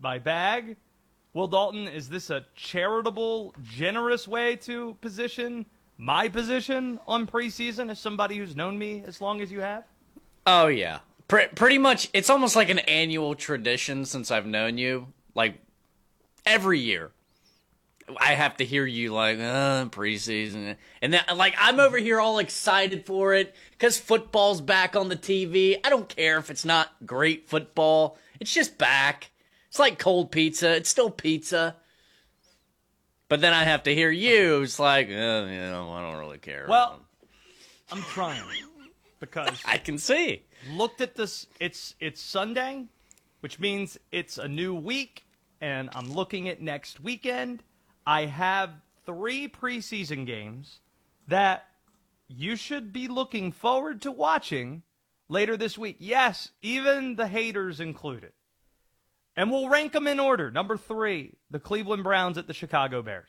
by bag. Will Dalton, is this a charitable, generous way to position my position on preseason as somebody who's known me as long as you have? Oh, yeah. Pretty much, it's almost like an annual tradition since I've known you. Like, every year, I have to hear you like, preseason. And then, like, I'm over here all excited for it because football's back on the TV. I don't care if it's not great football. It's just back. It's like cold pizza. It's still pizza. But then I have to hear you. It's like, I don't really care. Well, I'm trying because I can see. Looked at this. It's Sunday, which means it's a new week, and I'm looking at next weekend. I have 3 preseason games that you should be looking forward to watching later this week. Yes, even the haters included. And we'll rank them in order. Number 3, the Cleveland Browns at the Chicago Bears.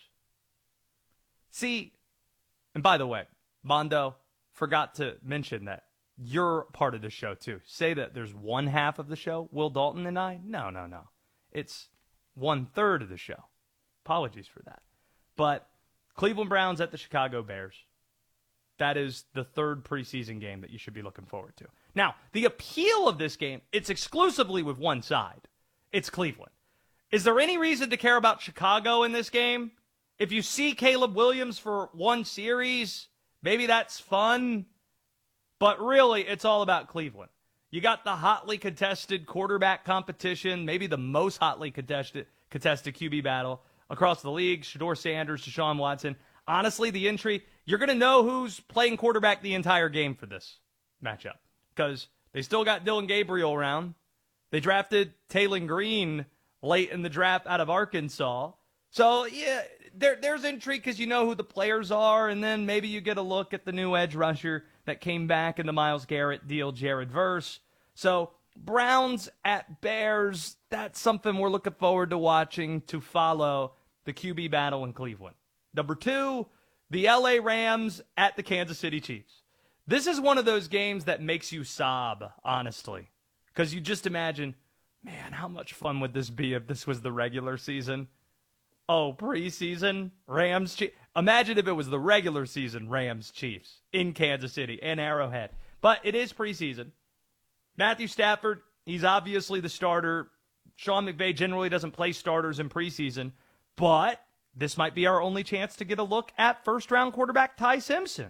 See, and by the way, Mondo, forgot to mention that you're part of the show too. Say that there's one half of the show, Will Dalton and I. No. It's 1/3 of the show. Apologies for that. But Cleveland Browns at the Chicago Bears. That is the 3rd preseason game that you should be looking forward to. Now, the appeal of this game, it's exclusively with one side. It's Cleveland. Is there any reason to care about Chicago in this game? If you see Caleb Williams for one series, maybe that's fun. But really, it's all about Cleveland. You got the hotly contested quarterback competition, maybe the most hotly contested QB battle across the league. Shedeur Sanders, Deshaun Watson. Honestly, the intrigue, you're going to know who's playing quarterback the entire game for this matchup because they still got Dylan Gabriel around. They drafted Taylon Green late in the draft out of Arkansas. So, yeah, there's intrigue because you know who the players are, and then maybe you get a look at the new edge rusher that came back in the Myles Garrett deal, Jared Verse. So, Browns at Bears, that's something we're looking forward to watching to follow the QB battle in Cleveland. Number 2, the LA Rams at the Kansas City Chiefs. This is one of those games that makes you sob, honestly. Because you just imagine, man, how much fun would this be if this was the regular season? Oh, preseason, Rams, Chiefs. Imagine if it was the regular season Rams, Chiefs in Kansas City and Arrowhead. But it is preseason. Matthew Stafford, he's obviously the starter. Sean McVay generally doesn't play starters in preseason. But this might be our only chance to get a look at first-round quarterback Ty Simpson.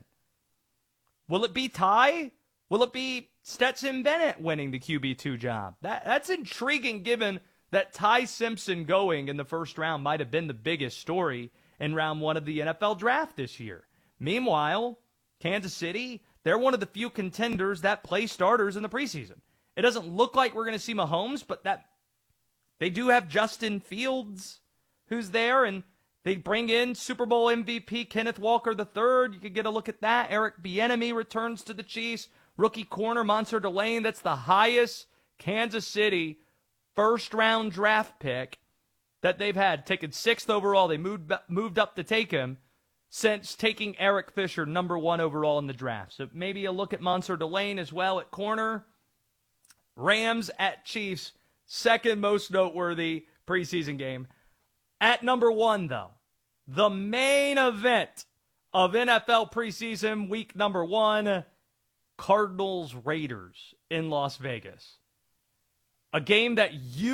Will it be Ty? Will it be Stetson Bennett winning the QB2 job? That's intriguing given that Ty Simpson going in the first round might have been the biggest story in round 1 of the NFL draft this year. Meanwhile, Kansas City, they're one of the few contenders that play starters in the preseason. It doesn't look like we're going to see Mahomes, but that they do have Justin Fields who's there, and they bring in Super Bowl MVP Kenneth Walker III. You could get a look at that. Eric Bieniemy returns to the Chiefs. Rookie corner Monster Delane. That's the highest Kansas City first-round draft pick that they've had. Taken 6th overall. They moved up to take him since taking Eric Fisher, number 1 overall in the draft. So maybe a look at Monster Delane as well at corner. Rams at Chiefs, second most noteworthy preseason game. At number 1, though, the main event of NFL preseason week number 1, Cardinals-Raiders in Las Vegas. A game that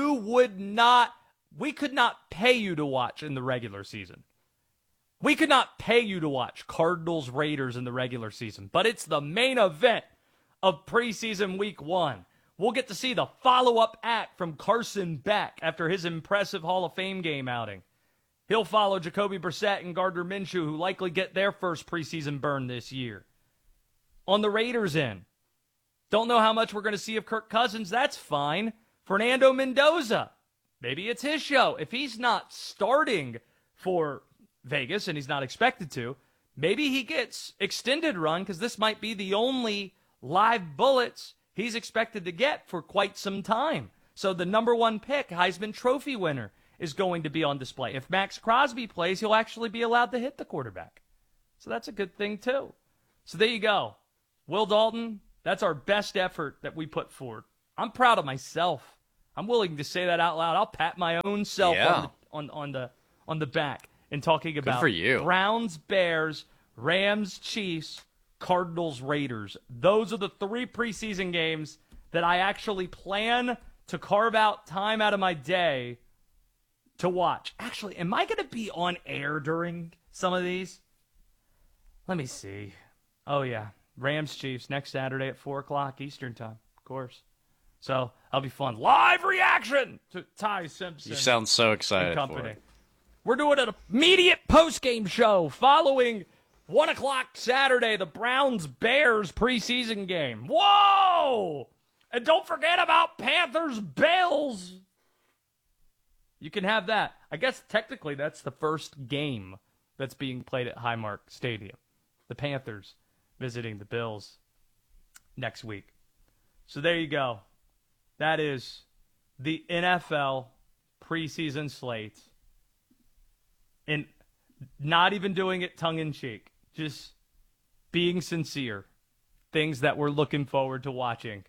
we could not pay you to watch in the regular season. We could not pay you to watch Cardinals-Raiders in the regular season, but it's the main event of preseason week 1. We'll get to see the follow-up act from Carson Beck after his impressive Hall of Fame game outing. He'll follow Jacoby Brissett and Gardner Minshew, who likely get their first preseason burn this year. On the Raiders' end, don't know how much we're going to see of Kirk Cousins. That's fine. Fernando Mendoza, maybe it's his show. If he's not starting for Vegas, and he's not expected to, maybe he gets extended run because this might be the only live bullets he's expected to get for quite some time. So the number 1 pick, Heisman Trophy winner, is going to be on display. If Max Crosby plays, he'll actually be allowed to hit the quarterback. So that's a good thing, too. So there you go. Will Dalton, that's our best effort that we put forward. I'm proud of myself. I'm willing to say that out loud. I'll pat my own self on the back in talking about for you. Browns, Bears, Rams, Chiefs, Cardinals, Raiders. Those are the 3 preseason games that I actually plan to carve out time out of my day to watch. Actually, am I going to be on air during some of these? Let me see. Oh, yeah. Rams, Chiefs, next Saturday at 4 o'clock Eastern time, of course. So that'll be fun. Live reaction to Ty Simpson. You sound so excited company. for it. We're doing an immediate post-game show following 1 o'clock Saturday, the Browns-Bears preseason game. Whoa! And don't forget about Panthers-Bills. You can have that. I guess technically that's the first game that's being played at Highmark Stadium. The Panthers visiting the Bills next week. So there you go. That is the NFL preseason slate. And not even doing it tongue-in-cheek. Just being sincere. Things that we're looking forward to watching.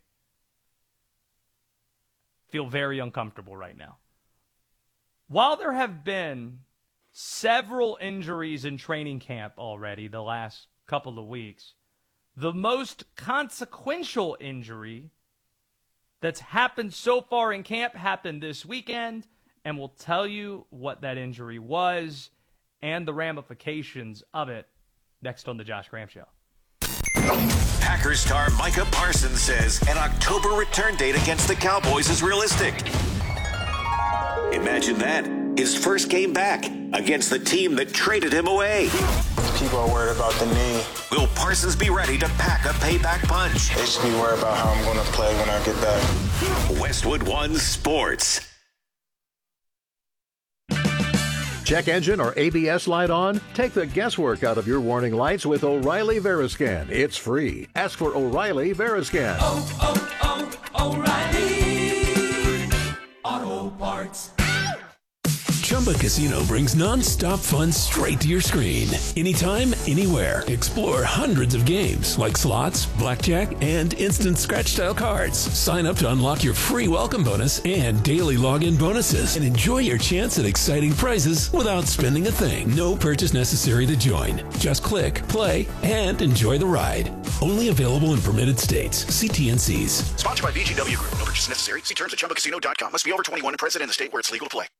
Feel very uncomfortable right now. While there have been several injuries in training camp already the last couple of weeks, the most consequential injury that's happened so far in camp happened this weekend, and we'll tell you what that injury was and the ramifications of it next on the Josh Graham Show. Packers star Micah Parsons says an October return date against the Cowboys is realistic. Imagine that. His first game back against the team that traded him away. People are worried about the knee. Will Parsons be ready to pack a payback punch? They should be worried about how I'm going to play when I get back. Westwood One Sports. Check engine or ABS light on? Take the guesswork out of your warning lights with O'Reilly Veriscan. It's free. Ask for O'Reilly Veriscan. O'Reilly Auto Parts. Chumba Casino brings non-stop fun straight to your screen. Anytime, anywhere. Explore hundreds of games like slots, blackjack, and instant scratch-style cards. Sign up to unlock your free welcome bonus and daily login bonuses. And enjoy your chance at exciting prizes without spending a thing. No purchase necessary to join. Just click, play, and enjoy the ride. Only available in permitted states. See TNCs. Sponsored by VGW Group. No purchase necessary. See terms at ChumbaCasino.com. Must be over 21 and present in the state where it's legal to play.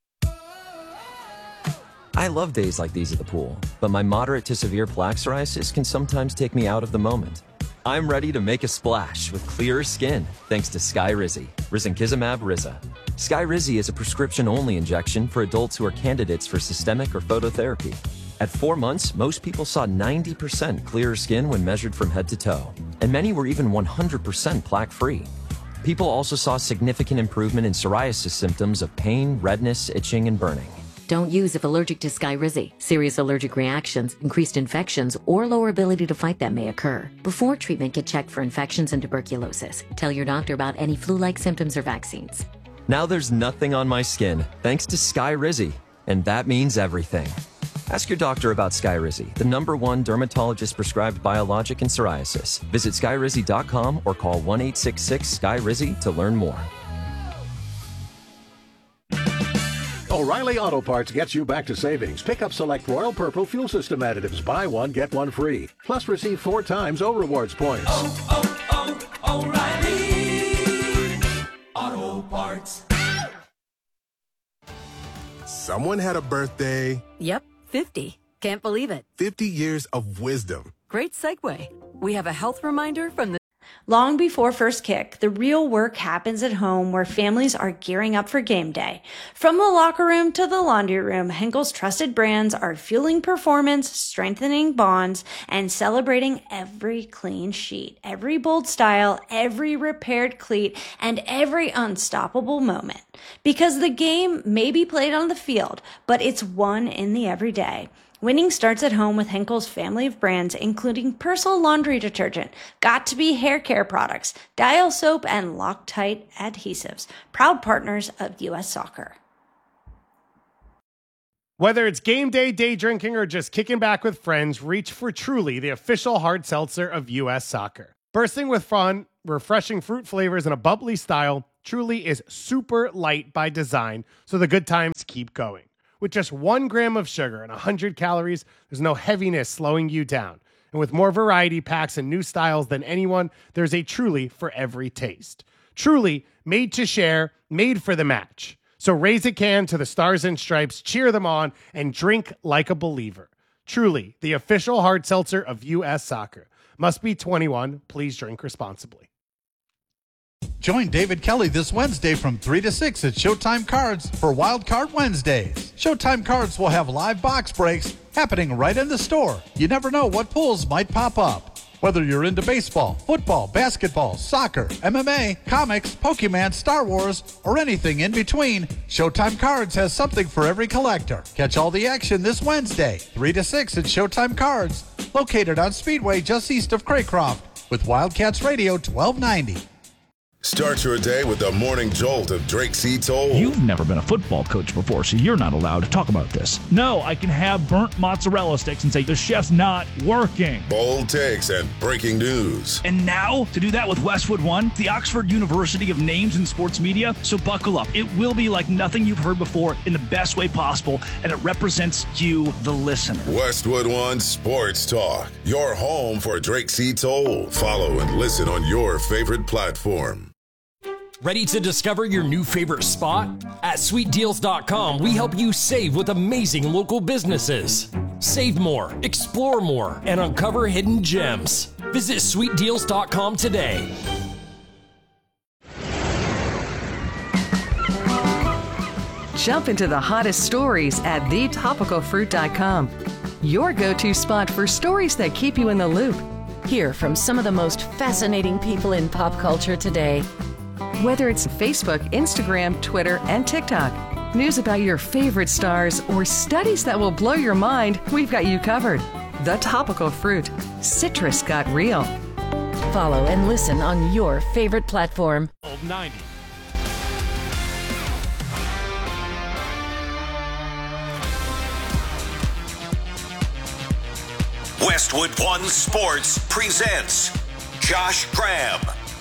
I love days like these at the pool, but my moderate to severe plaque psoriasis can sometimes take me out of the moment. I'm ready to make a splash with clearer skin thanks to Skyrizi, risankizumab Riza. Skyrizi is a prescription-only injection for adults who are candidates for systemic or phototherapy. At 4 months, most people saw 90% clearer skin when measured from head to toe, and many were even 100% plaque-free. People also saw significant improvement in psoriasis symptoms of pain, redness, itching, and burning. Don't use if allergic to Skyrizi. Serious allergic reactions, increased infections, or lower ability to fight them may occur. Before treatment, get checked for infections and tuberculosis. Tell your doctor about any flu-like symptoms or vaccines. Now there's nothing on my skin thanks to Skyrizi, and that means everything. Ask your doctor about Skyrizi, the #1 dermatologist-prescribed biologic in psoriasis. Visit Skyrizi.com or call 1-866-SKY-RIZI to learn more. O'Reilly Auto Parts gets you back to savings. Pick up select Royal Purple Fuel System additives. Buy one, get one free. Plus receive 4 times O-Rewards points. O'Reilly Auto Parts. Someone had a birthday. Yep, 50. Can't believe it. 50 years of wisdom. Great segue. We have a health reminder from the... Long before first kick, the real work happens at home where families are gearing up for game day. From the locker room to the laundry room, Henkel's trusted brands are fueling performance, strengthening bonds, and celebrating every clean sheet, every bold style, every repaired cleat, and every unstoppable moment. Because the game may be played on the field, but it's won in the everyday. Winning starts at home with Henkel's family of brands, including Persil laundry detergent, Got2b hair care products, Dial soap, and Loctite adhesives. Proud partners of U.S. Soccer. Whether it's game day, day drinking, or just kicking back with friends, reach for Truly, the official hard seltzer of U.S. Soccer. Bursting with fun, refreshing fruit flavors, and a bubbly style, Truly is super light by design, so the good times keep going. With just 1 gram of sugar and 100 calories, there's no heaviness slowing you down. And with more variety packs and new styles than anyone, there's a Truly for every taste. Truly, made to share, made for the match. So raise a can to the Stars and Stripes, cheer them on, and drink like a believer. Truly, the official hard seltzer of U.S. Soccer. Must be 21. Please drink responsibly. Join David Kelly this Wednesday from 3 to 6 at Showtime Cards for Wild Card Wednesdays. Showtime Cards will have live box breaks happening right in the store. You never know what pulls might pop up. Whether you're into baseball, football, basketball, soccer, MMA, comics, Pokemon, Star Wars, or anything in between, Showtime Cards has something for every collector. Catch all the action this Wednesday, 3 to 6 at Showtime Cards, located on Speedway just east of Craycroft, with Wildcats Radio 1290. Start your day with the morning jolt of Drake C. Toll. You've never been a football coach before, so you're not allowed to talk about this. No, I can have burnt mozzarella sticks and say the chef's not working. Bold takes and breaking news. And now, to do that with Westwood One, the Oxford University of Names in Sports Media. So buckle up. It will be like nothing you've heard before in the best way possible, and it represents you, the listener. Westwood One Sports Talk, your home for Drake C. Toll. Follow and listen on your favorite platform. Ready to discover your new favorite spot? At sweetdeals.com, we help you save with amazing local businesses. Save more, explore more, and uncover hidden gems. Visit sweetdeals.com today. Jump into the hottest stories at thetopicalfruit.com. Your go-to spot for stories that keep you in the loop. Hear from some of the most fascinating people in pop culture today. Whether it's Facebook, Instagram, Twitter, and TikTok, news about your favorite stars, or studies that will blow your mind, we've got you covered. The Topical Fruit. Citrus got real. Follow and listen on your favorite platform. Old 90. Westwood One Sports presents Josh Graham.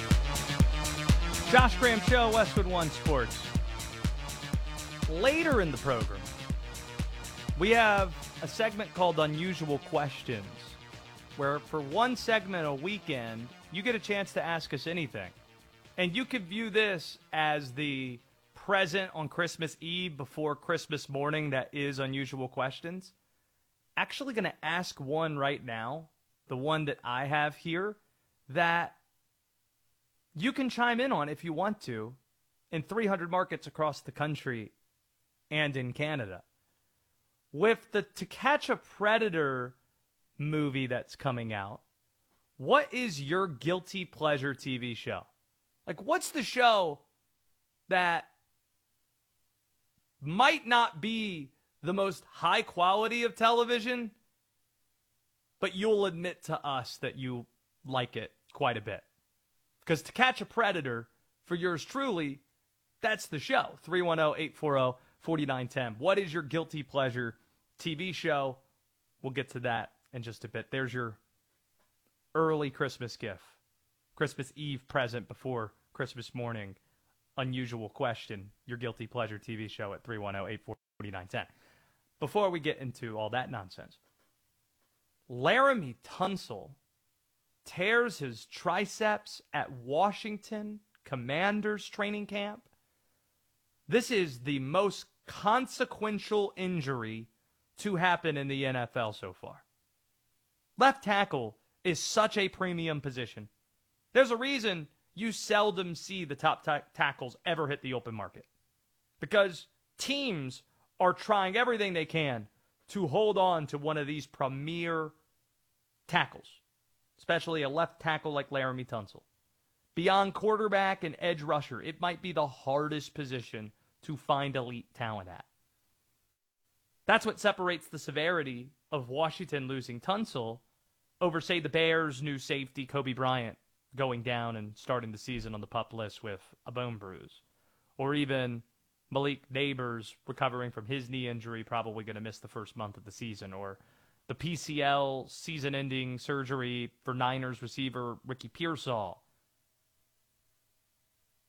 Josh Graham Show, Westwood One Sports. Later in the program, we have a segment called Unusual Questions, where for one segment a weekend, you get a chance to ask us anything. And you could view this as the present on Christmas Eve before Christmas morning that is Unusual Questions. Actually going to ask one right now, the one that I have here, that you can chime in on if you want to in 300 markets across the country and in Canada. With the To Catch a Predator movie that's coming out, what is your guilty pleasure TV show? Like, what's the show that might not be the most high quality of television, but you'll admit to us that you like it quite a bit? Because To Catch a Predator, for yours truly, that's the show. 310-840-4910. What is your guilty pleasure TV show? We'll get to that in just a bit. There's your early Christmas gift. Christmas Eve present before Christmas morning. Unusual question. Your guilty pleasure TV show at 310-840-4910. Before we get into all that nonsense, Laramie Tunsil tears his triceps at Washington Commanders training camp. This is the most consequential injury to happen in the NFL so far. Left tackle is such a premium position. There's a reason you seldom see the top tackles ever hit the open market, because teams are trying everything they can to hold on to one of these premier tackles, especially a left tackle like Laramie Tunsil. Beyond quarterback and edge rusher, it might be the hardest position to find elite talent at. That's what separates the severity of Washington losing Tunsil over, say, the Bears' new safety, Kobe Bryant, going down and starting the season on the PUP list with a bone bruise. Or even Malik Neighbors recovering from his knee injury, probably going to miss the first month of the season. Or the PCL season-ending surgery for Niners receiver Ricky Pearsall.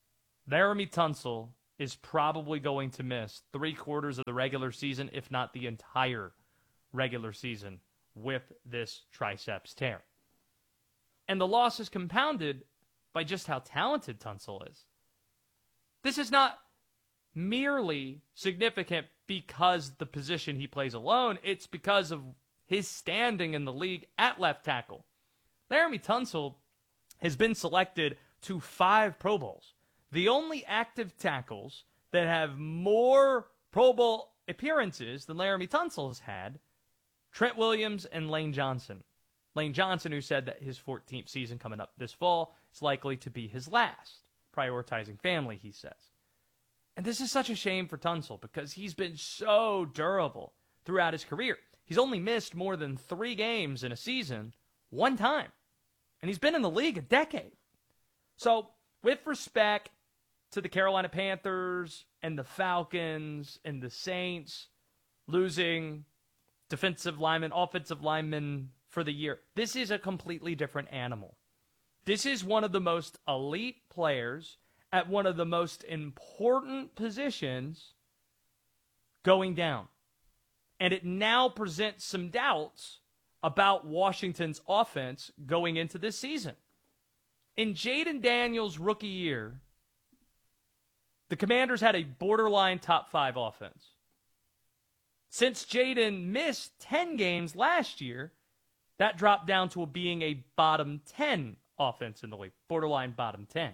Laramie Tunsil is probably going to miss 3/4 of the regular season, if not the entire regular season, with this triceps tear. And the loss is compounded by just how talented Tunsil is. This is not merely significant because the position he plays alone. It's because of his standing in the league at left tackle. Laramie Tunsil has been selected to 5 Pro Bowls. The only active tackles that have more Pro Bowl appearances than Laramie Tunsil has had, Trent Williams and Lane Johnson. Lane Johnson, who said that his 14th season coming up this fall is likely to be his last, prioritizing family, he says. And this is such a shame for Tunsil because he's been so durable throughout his career. He's only missed more than 3 games in a season one time. And he's been in the league a decade. So, with respect to the Carolina Panthers and the Falcons and the Saints losing defensive linemen, offensive linemen for the year, this is a completely different animal. This is one of the most elite players at one of the most important positions going down. And it now presents some doubts about Washington's offense going into this season. In Jaden Daniels' rookie year, the Commanders had a borderline top 5 offense. Since Jaden missed 10 games last year, that dropped down to being a bottom 10 offense in the league, borderline bottom 10.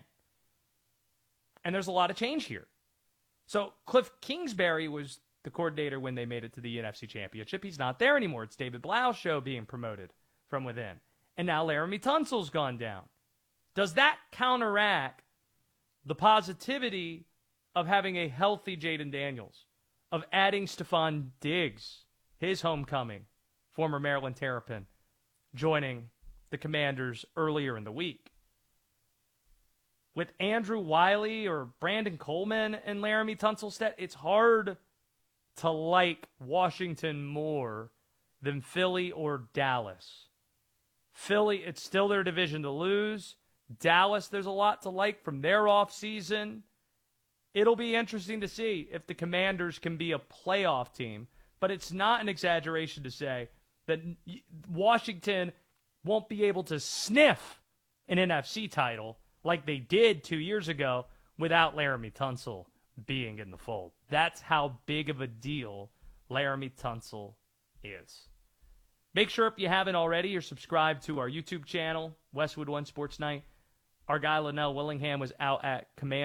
And there's a lot of change here. So Cliff Kingsbury was the coordinator when they made it to the NFC Championship. He's not there anymore. It's David Blau's show being promoted from within. And now Laramie Tunsil's gone down. Does that counteract the positivity of having a healthy Jaden Daniels, of adding Stephon Diggs, his homecoming, former Maryland Terrapin, joining the Commanders earlier in the week? With Andrew Wiley or Brandon Coleman and Laramie Tunsil's stead, it's hard to like Washington more than Philly or Dallas. Philly, it's still their division to lose. Dallas, there's a lot to like from their offseason. It'll be interesting to see if the Commanders can be a playoff team, but it's not an exaggeration to say that Washington won't be able to sniff an NFC title like they did 2 years ago without Laramie Tunsil being in the fold. That's how big of a deal Laramie Tunsil is. Make sure if you haven't already, you're subscribed to our YouTube channel, Westwood One Sports Night. Our guy Linnell Willingham was out at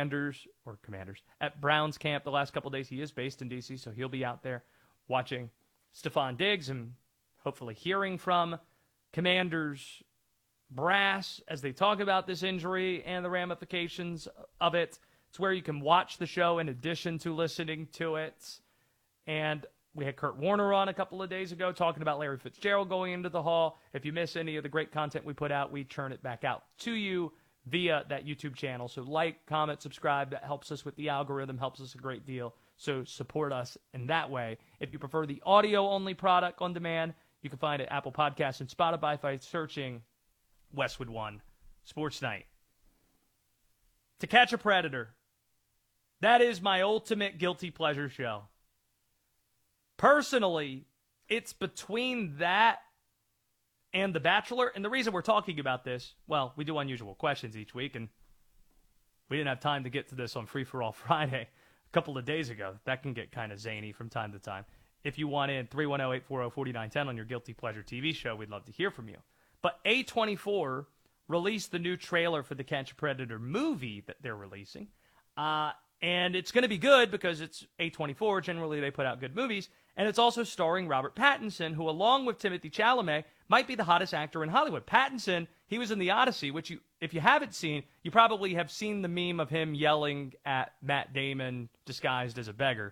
at Browns camp the last couple of days. He is based in D.C., so he'll be out there watching Stephon Diggs and hopefully hearing from Commanders brass as they talk about this injury and the ramifications of it. It's where you can watch the show in addition to listening to it. And we had Kurt Warner on a couple of days ago talking about Larry Fitzgerald going into the Hall. If you miss any of the great content we put out, we churn it back out to you via that YouTube channel. So like, comment, subscribe. That helps us with the algorithm, helps us a great deal. So support us in that way. If you prefer the audio-only product on demand, you can find it at Apple Podcasts and Spotify by searching Westwood One Sports Night. To Catch a Predator. That is my ultimate guilty pleasure show. Personally, it's between that and The Bachelor. And the reason we're talking about this, well, we do unusual questions each week, and we didn't have time to get to this on Free For All Friday a couple of days ago. That can get kind of zany from time to time. If you want in, 310-840-4910 on your Guilty Pleasure TV show, we'd love to hear from you. But A24 released the new trailer for the Catch a Predator movie that they're releasing. And it's going to be good because it's A24. Generally, they put out good movies. And it's also starring Robert Pattinson, who, along with Timothée Chalamet, might be the hottest actor in Hollywood. Pattinson, he was in The Odyssey, which if you haven't seen, you probably have seen the meme of him yelling at Matt Damon disguised as a beggar.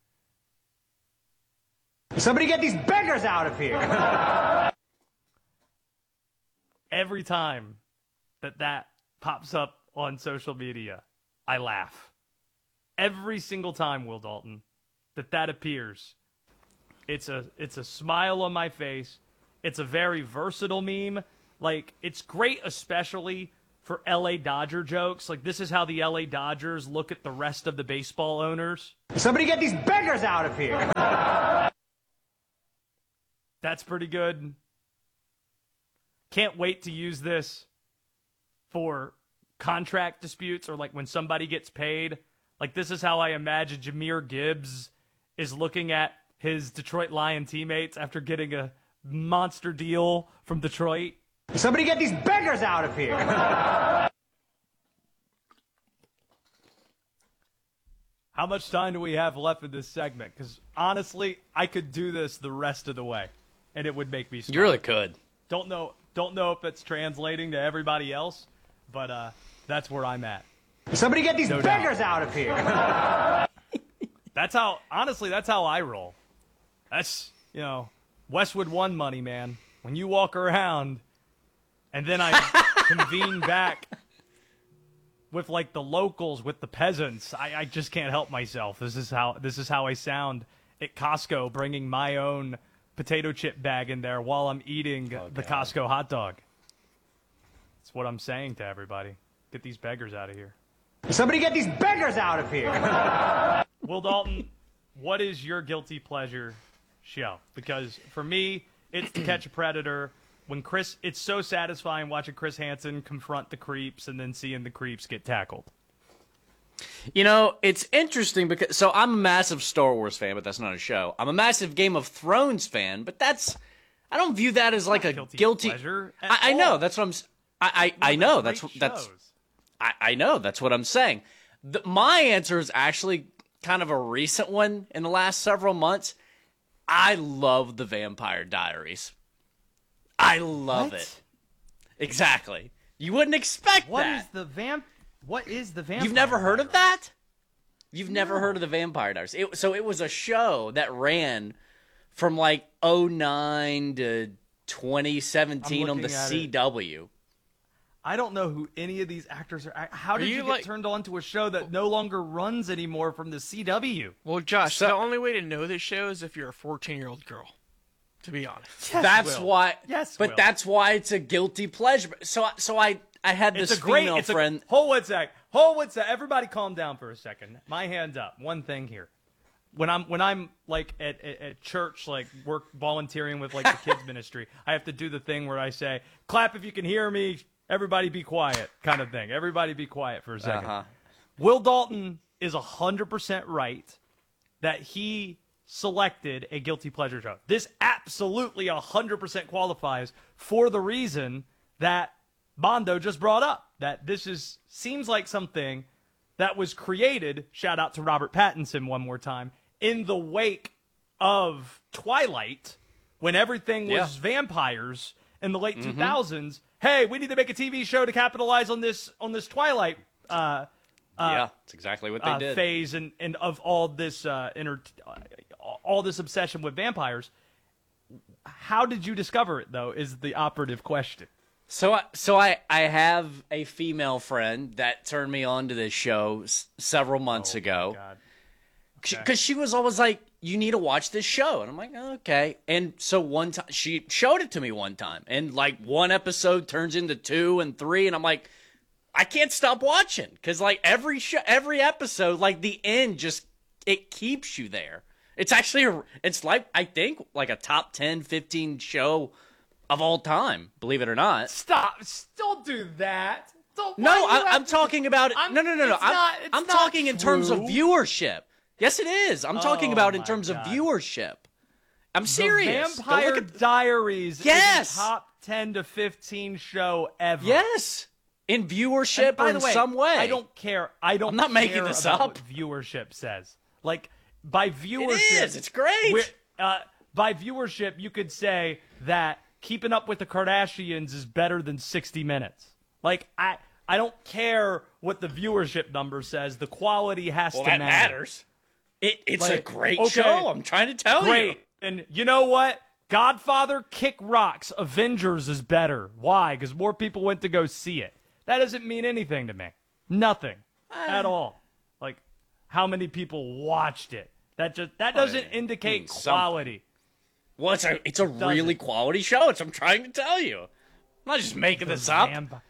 Somebody get these beggars out of here! Every time that pops up on social media, I laugh. Every single time, Will Dalton, that appears, it's a smile on my face. It's a very versatile meme. Like, it's great, especially for LA Dodger jokes. Like, this is how the LA Dodgers look at the rest of the baseball owners. Somebody get these beggars out of here. That's pretty good. Can't wait to use this for contract disputes or like when somebody gets paid. Like, this is how I imagine Jahmyr Gibbs is looking at his Detroit Lion teammates after getting a monster deal from Detroit. Somebody get these beggars out of here. How much time do we have left in this segment? Because honestly, I could do this the rest of the way, and it would make me smart. You really could. Don't know if it's translating to everybody else, but that's where I'm at. Somebody get these beggars out of here. That's how I roll. That's, Westwood One money, man. When you walk around and then I convene back with like the locals, with the peasants, I just can't help myself. This is how I sound at Costco, bringing my own potato chip bag in there while I'm eating the Costco hot dog. That's what I'm saying to everybody. Get these beggars out of here. Somebody get these beggars out of here. Will Dalton, what is your guilty pleasure show? Because for me, it's To Catch a Predator. It's so satisfying watching Chris Hansen confront the creeps and then seeing the creeps get tackled. It's interesting because I'm a massive Star Wars fan, but that's not a show. I'm a massive Game of Thrones fan, but I don't view that as like a guilty pleasure. I know that's what I know that's I know that's what I'm saying. My answer is actually kind of a recent one in the last several months. I love The Vampire Diaries. I love it. Exactly. You wouldn't expect that. What is the Vampire? You've never heard of that? You've never heard of The Vampire Diaries. It was a show that ran from like 2009 to 2017 on the CW. I don't know who any of these actors are. How did you get turned on to a show that no longer runs anymore from the CW? Well, Josh, the only way to know this show is if you're a 14-year-old girl, to be honest. Yes, that's Will. why. Yes, but Will. that's why it's a guilty pleasure. So I had this female friend. Hold one sec. Everybody calm down for a second. My hand up. One thing here. When I'm like at church, like work volunteering with like the kids ministry, I have to do the thing where I say, clap if you can hear me. Everybody be quiet, kind of thing. Everybody be quiet for a second. Will Dalton is 100% right that he selected a guilty pleasure show. This absolutely 100% qualifies for the reason that Bondo just brought up, that this seems like something that was created, shout out to Robert Pattinson one more time, in the wake of Twilight, when everything was vampires in the late 2000s. Hey, we need to make a TV show to capitalize on this Twilight that's exactly what they did. Phase and of all this all this obsession with vampires. How did you discover it, though, is the operative question. So I have a female friend that turned me on to this show several months ago. Because she was always like, you need to watch this show. And I'm like, okay. And so one time, she showed it to me one time. And like one episode turns into 2 and 3. And I'm like, I can't stop watching. Because like every episode, like the end it keeps you there. It's actually, it's like, I think, like a top 10, 15 show of all time, believe it or not. Stop. Don't do that. I'm talking about it. No. I'm talking in terms of viewership. Yes, it is. I'm talking about in terms of viewership. I'm serious. The Vampire Diaries is a top 10 to 15 show ever. Yes. In viewership or in some way. I don't care. I'm not making this up. What viewership says. Like, by viewership. It is. It's great. By viewership, you could say that Keeping Up with the Kardashians is better than 60 Minutes. Like, I don't care what the viewership number says. The quality has to matter. Well, that matters. It's a great show. I'm trying to tell you. And you know what? Godfather kick rocks. Avengers is better. Why? Because more people went to go see it. That doesn't mean anything to me. Nothing at all. Like, how many people watched it? That doesn't indicate quality. Well, it's a really quality show. I'm trying to tell you. I'm not just making this up.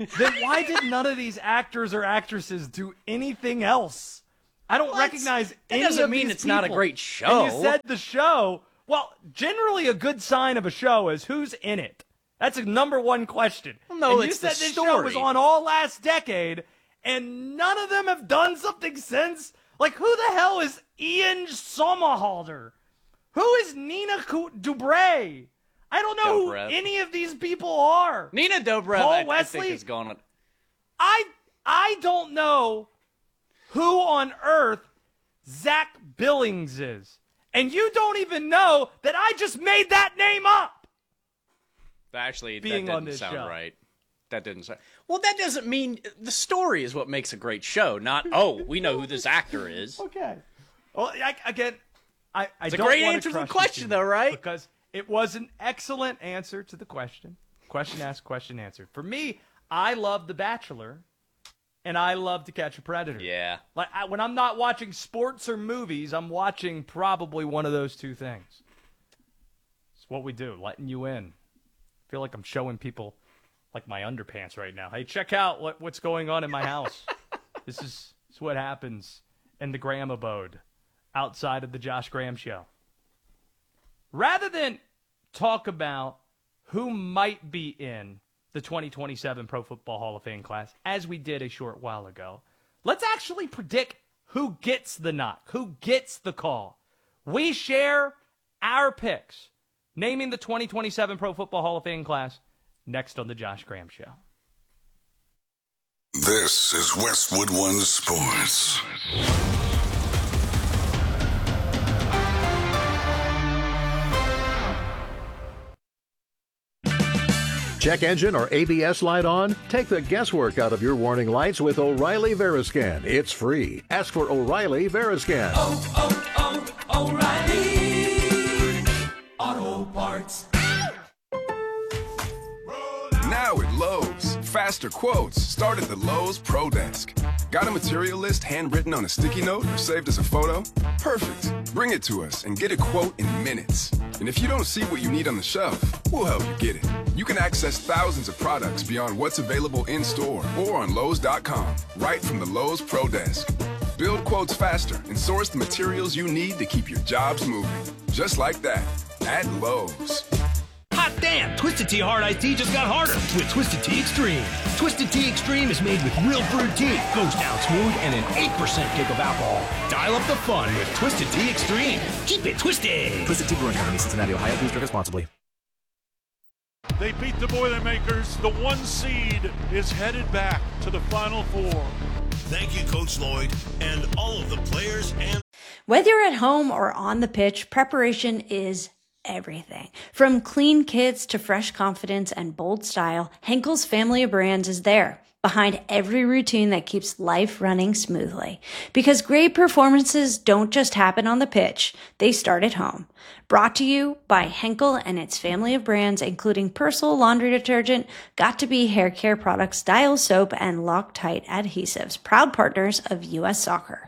then why did none of these actors or actresses do anything else? I don't recognize any of these people. That doesn't mean it's not a great show. And you said the show. Well, generally a good sign of a show is who's in it. That's a number one question. Well, no, and it's you said the this story. show was on all last decade, and none of them have done something since. Like, who the hell is Ian Somerhalder? Who is Nina Dobrev? I don't know who any of these people are. Nina Dobrev, Paul I think, Wesley? is gone. I don't know who on earth Zach Billings is. And you don't even know that I just made that name up. Actually, Being that on didn't this sound show. right. That didn't sound... Well, that doesn't mean... The story is what makes a great show, not, oh, we know who this actor is. Okay. Well, again, I It's a don't great wanna answer to the crush you question, too though, much, right? Because it was an excellent answer to the question. Question asked, question answered. For me, I love The Bachelor, and I love To Catch a Predator. Yeah. Like when I'm not watching sports or movies, I'm watching probably one of those two things. It's what we do, letting you in. I feel like I'm showing people like my underpants right now. Hey, check out what's going on in my house. This is what happens in the Graham abode outside of the Josh Graham Show. Rather than talk about who might be in the 2027 Pro Football Hall of Fame class, as we did a short while ago, let's actually predict who gets the knock, who gets the call. We share our picks, naming the 2027 Pro Football Hall of Fame class, next on the Josh Graham Show. This is Westwood One Sports. Check engine or ABS light on? Take the guesswork out of your warning lights with O'Reilly Veriscan. It's free. Ask for O'Reilly Veriscan. O'Reilly Auto Parts. Now at Lowe's, faster quotes start at the Lowe's Pro Desk. Got a material list handwritten on a sticky note or saved as a photo? Perfect. Bring it to us and get a quote in minutes. And if you don't see what you need on the shelf, we'll help you get it. You can access thousands of products beyond what's available in store or on Lowe's.com, right from the Lowe's Pro Desk. Build quotes faster and source the materials you need to keep your jobs moving. Just like that, at Lowe's. Hot damn! Twisted Tea Hard Iced Tea just got harder with Twisted Tea Extreme. Twisted Tea Extreme is made with real brewed tea, goes down smooth, and an 8% kick of alcohol. Dial up the fun with Twisted Tea Extreme. Keep it twisted! Twisted Tea Brewing Company, Cincinnati, Ohio. Please drink responsibly. They beat the Boilermakers. The 1 seed is headed back to the Final Four. Thank you, Coach Lloyd, and all of the players and... Whether you're at home or on the pitch, preparation is everything. From clean kits to fresh confidence and bold style, Henkel's family of brands is there, behind every routine that keeps life running smoothly. Because great performances don't just happen on the pitch, they start at home. Brought to you by Henkel and its family of brands, including Persil laundry detergent, Got2b hair care products, Dial soap, and Loctite adhesives, proud partners of U.S. Soccer.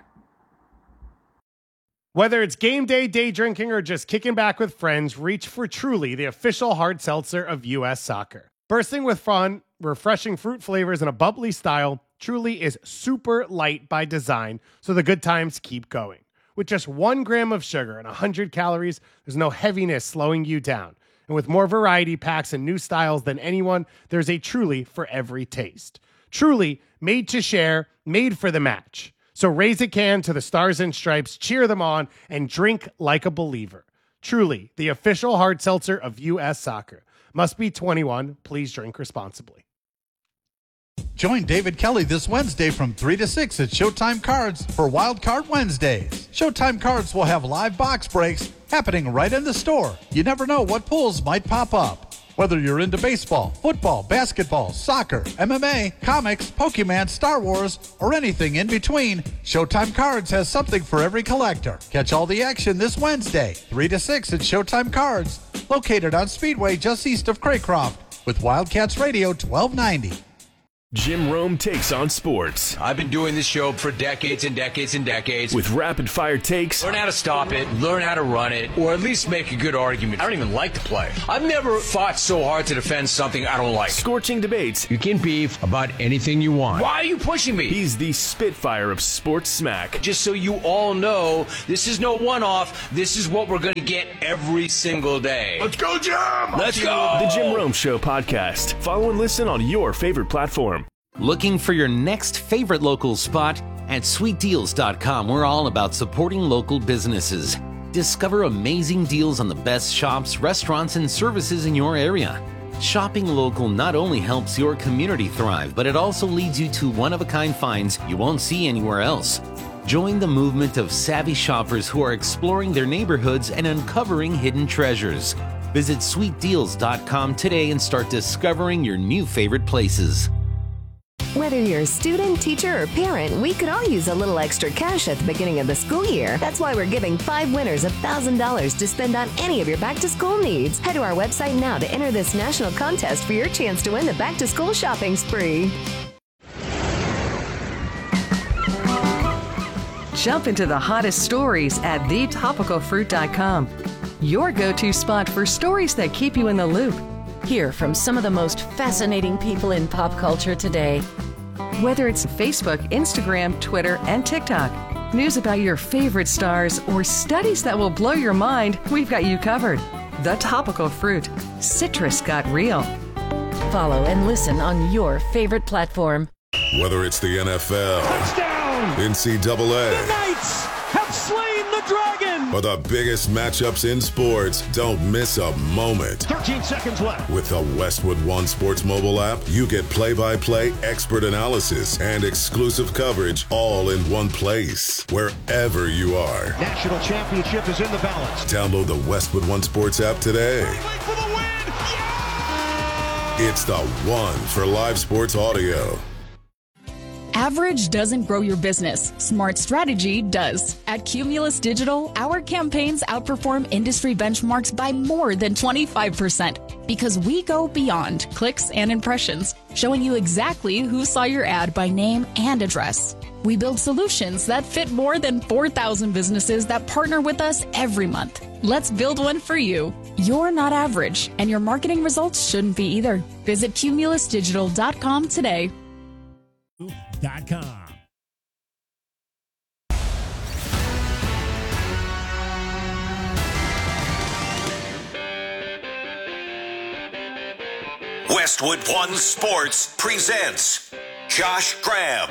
Whether it's game day, day drinking, or just kicking back with friends, reach for Truly, the official hard seltzer of U.S. Soccer. Bursting with fun, refreshing fruit flavors, and a bubbly style, Truly is super light by design, so the good times keep going. With just 1 gram of sugar and 100 calories, there's no heaviness slowing you down. And with more variety packs and new styles than anyone, there's a Truly for every taste. Truly, made to share, made for the match. So raise a can to the Stars and Stripes, cheer them on, and drink like a believer. Truly, the official hard seltzer of U.S. Soccer. Must be 21. Please drink responsibly. Join David Kelly this Wednesday from 3 to 6 at Showtime Cards for Wild Card Wednesdays. Showtime Cards will have live box breaks happening right in the store. You never know what pulls might pop up. Whether you're into baseball, football, basketball, soccer, MMA, comics, Pokemon, Star Wars, or anything in between, Showtime Cards has something for every collector. Catch all the action this Wednesday, 3 to 6 at Showtime Cards, located on Speedway just east of Craycroft, with Wildcats Radio 1290. Jim Rome takes on sports. I've been doing this show for decades and decades and decades. With rapid-fire takes. Learn how to stop it, learn how to run it, or at least make a good argument. I don't even like the play. I've never fought so hard to defend something I don't like. Scorching debates. You can beef about anything you want. Why are you pushing me? He's the Spitfire of sports smack. Just so you all know, this is no one-off. This is what we're going to get every single day. Let's go, Jim! Let's go! The Jim Rome Show podcast. Follow and listen on your favorite platform. Looking for your next favorite local spot? At sweetdeals.com, we're all about supporting local businesses. Discover amazing deals on the best shops, restaurants, and services in your area. Shopping local not only helps your community thrive, but it also leads you to one-of-a-kind finds you won't see anywhere else. Join the movement of savvy shoppers who are exploring their neighborhoods and uncovering hidden treasures. Visit sweetdeals.com today and start discovering your new favorite places. Whether you're a student, teacher, or parent, we could all use a little extra cash at the beginning of the school year. That's why we're giving 5 winners $1,000 to spend on any of your back-to-school needs. Head to our website now to enter this national contest for your chance to win the back-to-school shopping spree. Jump into the hottest stories at thetopicalfruit.com. Your go-to spot for stories that keep you in the loop. Hear from some of the most fascinating people in pop culture today. Whether it's Facebook, Instagram, Twitter, and TikTok, news about your favorite stars, or studies that will blow your mind, we've got you covered. The Topical Fruit. Citrus got real. Follow and listen on your favorite platform. Whether it's the NFL, touchdown, NCAA, the Knights have slain the dragon, or the biggest matchups in sports, don't miss a moment. 13 seconds left. With the Westwood One Sports mobile app, you get play-by-play expert analysis and exclusive coverage all in one place, wherever you are. National championship is in the balance. Download the Westwood One Sports app today. For the win! Yeah! It's the one for live sports audio. Average doesn't grow your business. Smart strategy does. At Cumulus Digital, our campaigns outperform industry benchmarks by more than 25% because we go beyond clicks and impressions, showing you exactly who saw your ad by name and address. We build solutions that fit more than 4,000 businesses that partner with us every month. Let's build one for you. You're not average, and your marketing results shouldn't be either. Visit cumulusdigital.com today. Westwood One Sports presents Josh Graham.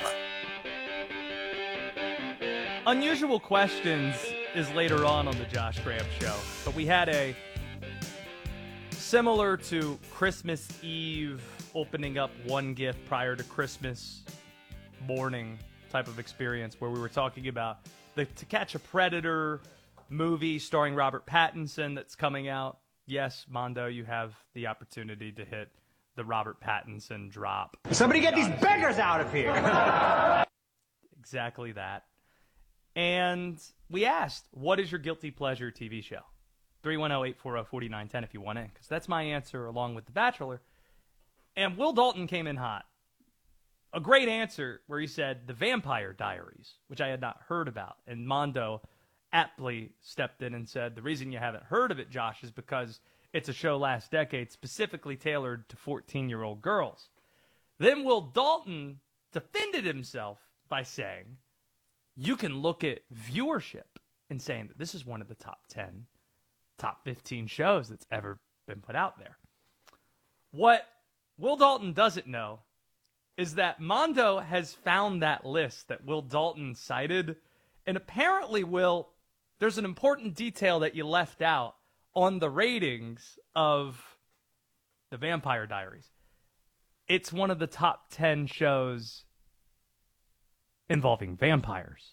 Unusual Questions is later on the Josh Graham Show, but we had a similar to Christmas Eve opening up one gift prior to Christmas morning type of experience where we were talking about the To Catch a Predator movie starring Robert Pattinson that's coming out. Yes, Mondo, you have the opportunity to hit the Robert Pattinson drop. Somebody get these beggars out of here. Exactly that. And we asked, what is your guilty pleasure TV show? 310-840-4910 if you want in, because that's my answer along with The Bachelor. And Will Dalton came in hot. A great answer where he said The Vampire Diaries, which I had not heard about. And Mondo aptly stepped in and said, the reason you haven't heard of it, Josh, is because it's a show last decade specifically tailored to 14-year-old girls. Then Will Dalton defended himself by saying, you can look at viewership and saying that this is one of the top 10, top 15 shows that's ever been put out there. What Will Dalton doesn't know is that Mondo has found that list that Will Dalton cited, and apparently, Will, there's an important detail that you left out on the ratings of The Vampire Diaries. It's one of the top 10 shows involving vampires.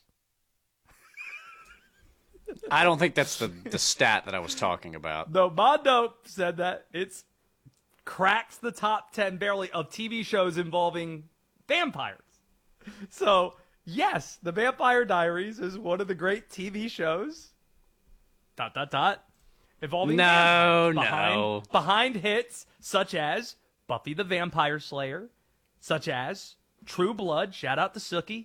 I don't think that's the stat that I was talking about. No, Mondo said that it's cracks the top 10 barely of TV shows involving vampires. So, yes, The Vampire Diaries is one of the great TV shows. ... Involving vampires. Behind hits such as Buffy the Vampire Slayer, such as True Blood, shout out to Sookie.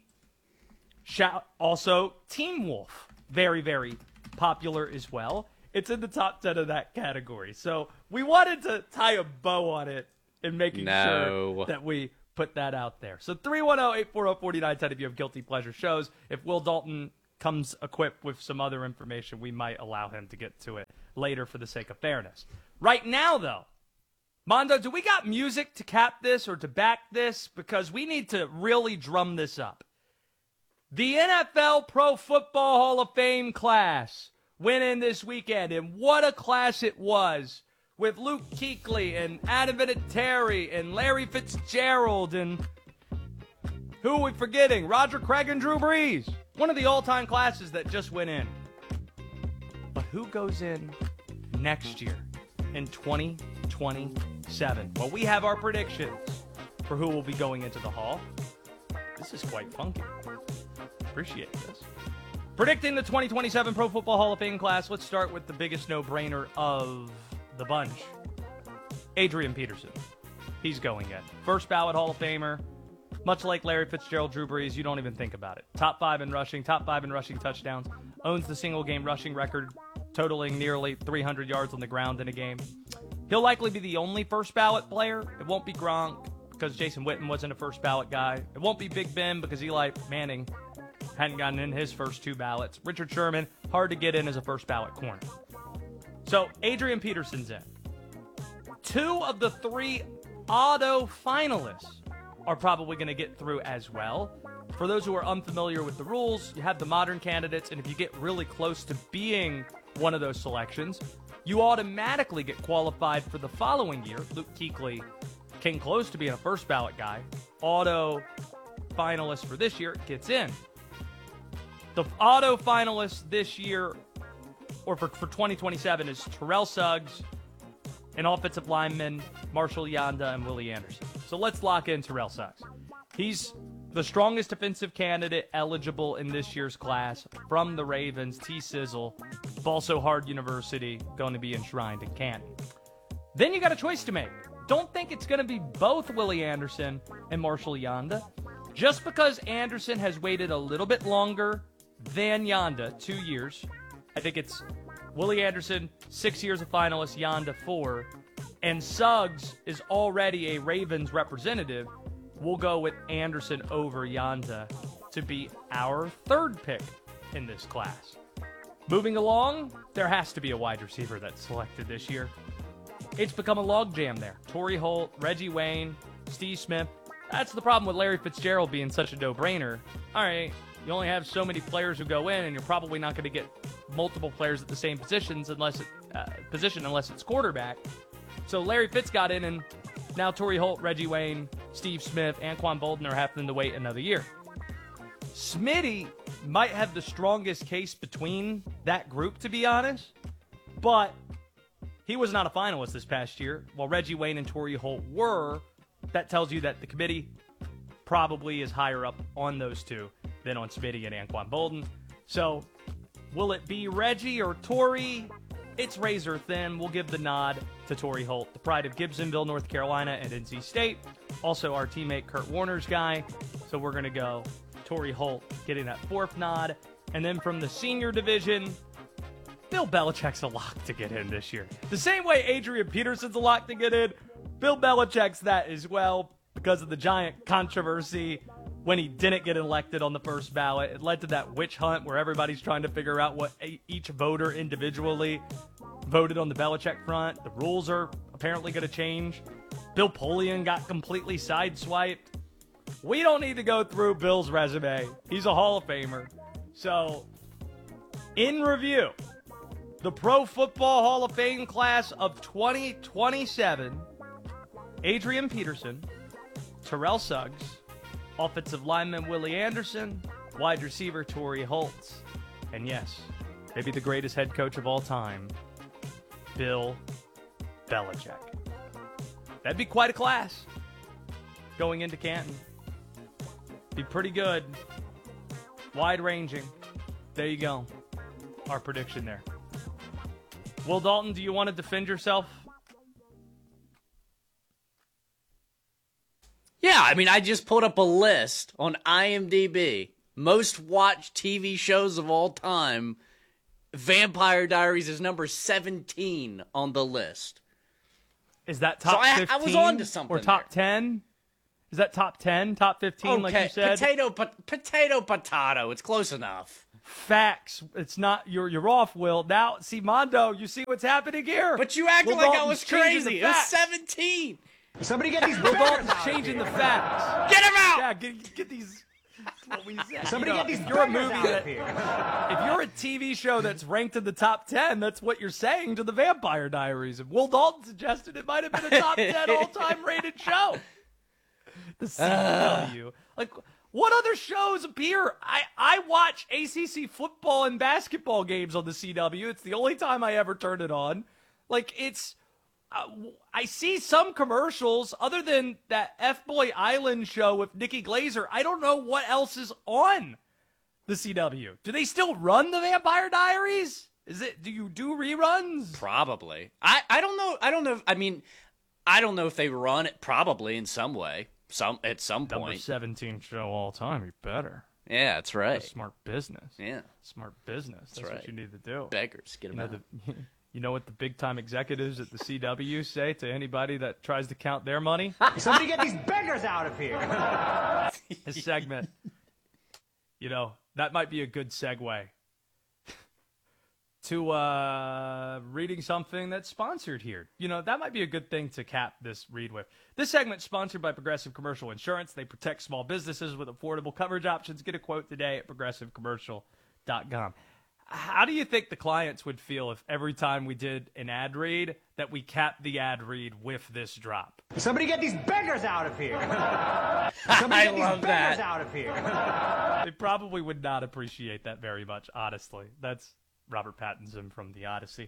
Also, Teen Wolf, very, very popular as well. It's in the top 10 of that category. So we wanted to tie a bow on it and making sure that we put that out there. So 310-840-4910 if you have guilty pleasure shows. If Will Dalton comes equipped with some other information, we might allow him to get to it later for the sake of fairness. Right now, though, Mondo, do we got music to cap this or to back this? Because we need to really drum this up. The NFL Pro Football Hall of Fame class went in this weekend, and what a class it was, with Luke Kuechly and Adam Vinatieri and Larry Fitzgerald and who are we forgetting? Roger Craig and Drew Brees. One of the all-time classes that just went in. But who goes in next year in 2027? Well, we have our predictions for who will be going into the Hall. This is quite funky. Appreciate this. Predicting the 2027 Pro Football Hall of Fame class, let's start with the biggest no-brainer of the bunch. Adrian Peterson. He's going in. First ballot Hall of Famer. Much like Larry Fitzgerald, Drew Brees, you don't even think about it. Top 5 in rushing touchdowns. Owns the single-game rushing record, totaling nearly 300 yards on the ground in a game. He'll likely be the only first-ballot player. It won't be Gronk because Jason Witten wasn't a first-ballot guy. It won't be Big Ben because Eli Manning hadn't gotten in his first 2 ballots. Richard Sherman, hard to get in as a first-ballot corner. So, Adrian Peterson's in. 2 of the 3 auto finalists are probably going to get through as well. For those who are unfamiliar with the rules, you have the modern candidates, and if you get really close to being one of those selections, you automatically get qualified for the following year. Luke Kuechly came close to being a first-ballot guy. Auto finalist for this year gets in. The auto finalist this year, or for 2027, is Terrell Suggs, an offensive lineman, Marshall Yanda, and Willie Anderson. So let's lock in Terrell Suggs. He's the strongest defensive candidate eligible in this year's class from the Ravens, T-Sizzle, Balso Hard University, going to be enshrined in Canton. Then you got a choice to make. Don't think it's going to be both Willie Anderson and Marshall Yanda. Just because Anderson has waited a little bit longer than Yanda, 2 years. I think it's Willie Anderson, 6 years a finalist, Yanda 4. And Suggs is already a Ravens representative. We'll go with Anderson over Yanda to be our 3rd pick in this class. Moving along, there has to be a wide receiver that's selected this year. It's become a logjam there. Torrey Holt, Reggie Wayne, Steve Smith. That's the problem with Larry Fitzgerald being such a no-brainer. All right, you only have so many players who go in, and you're probably not going to get multiple players at the same position unless it's quarterback. So Larry Fitz got in, and now Torrey Holt, Reggie Wayne, Steve Smith, Anquan Bolden are having to wait another year. Smitty might have the strongest case between that group, to be honest, but he was not a finalist this past year, while Reggie Wayne and Torrey Holt were. That tells you that the committee probably is higher up on those two than on Smitty and Anquan Bolden. So will it be Reggie or Torrey? It's razor thin. We'll give the nod to Torrey Holt, the pride of Gibsonville, North Carolina, and NC State. Also our teammate Kurt Warner's guy. So we're going to go Torrey Holt getting that 4th nod. And then from the senior division, Bill Belichick's a lock to get in this year. The same way Adrian Peterson's a lock to get in, Bill Belichick's that as well because of the giant controversy when he didn't get elected on the first ballot. It led to that witch hunt where everybody's trying to figure out what each voter individually voted on the Belichick front. The rules are apparently going to change. Bill Polian got completely sideswiped. We don't need to go through Bill's resume. He's a Hall of Famer. So, in review, the Pro Football Hall of Fame class of 2027, Adrian Peterson, Terrell Suggs, offensive lineman Willie Anderson, wide receiver Torrey Holt, and yes, maybe the greatest head coach of all time, Bill Belichick. That'd be quite a class going into Canton. Be pretty good. Wide-ranging. There you go. Our prediction there. Will Dalton, do you want to defend yourself? Yeah, I mean, I just pulled up a list on IMDb. Most watched TV shows of all time. Vampire Diaries is number 17 on the list. Is that top 15? I was on to something. Or top 10? Is that top 10, top 15, okay. like you said? Potato. It's close enough. Facts. It's not. You're off, Will. Now, see, Mondo, you see what's happening here? But you acted like I was crazy. It was 17. Somebody get these Will beggars Dalton's out changing of the here. facts. Get him out! Yeah, get these. That's what we said. Somebody get these if you're a beggars movie out that, of here. if you're a TV show that's ranked in the top 10, that's what you're saying to the Vampire Diaries. And Will Dalton suggested it might have been a top 10 all-time rated show. The CW. Like, what other shows appear? I watch ACC football and basketball games on the CW. It's the only time I ever turn it on. Like, it's... I see some commercials other than that F-Boy Island show with Nikki Glazer. I don't know what else is on the CW. Do they still run the Vampire Diaries? Do you do reruns? Probably. I don't know. I mean, I don't know if they run it probably in some way. At some Number point. 17 show all time. You better. Yeah, that's right. That's smart business. Yeah. Smart business. That's right. what you need to do. Beggars, get them out. You know what the big-time executives at the CW say to anybody that tries to count their money? Somebody get these beggars out of here. This segment, that might be a good segue to reading something that's sponsored here. That might be a good thing to cap this read with. This segment's sponsored by Progressive Commercial Insurance. They protect small businesses with affordable coverage options. Get a quote today at progressivecommercial.com. How do you think the clients would feel if every time we did an ad read that we capped the ad read with this drop? Somebody get these beggars out of here. Somebody get these beggars out of here. They probably would not appreciate that very much, honestly. That's Robert Pattinson from The Odyssey.